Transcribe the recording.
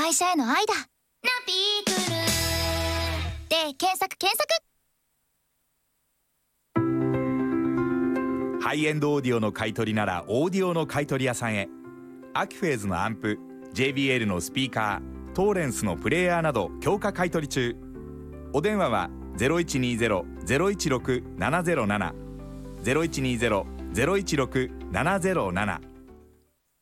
会社への愛だ。ナピークルで検索。 ハイエンドオーディオの買い取りならオーディオの買い取り屋さんへ。アキフェーズのアンプ、 JBL のスピーカー、トーレンスのプレイヤーなど強化買い取り中。お電話は 0120-016-707 0120-016-707